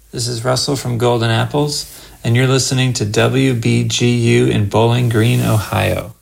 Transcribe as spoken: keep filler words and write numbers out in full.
This is Russell from Golden Apples, and you're listening to W B G U in Bowling Green, Ohio.